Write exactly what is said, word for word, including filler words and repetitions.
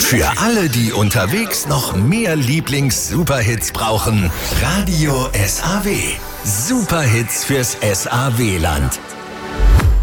Für alle, die unterwegs noch mehr Lieblings-Superhits brauchen, Radio S A W. Superhits fürs S A W-Land.